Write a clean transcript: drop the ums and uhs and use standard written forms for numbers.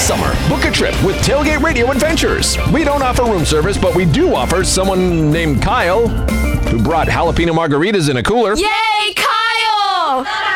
summer. Book a trip with Tailgate Radio Adventures. We don't offer room service, but we do offer someone named Kyle who brought jalapeno margaritas in a cooler. Yay, Kyle!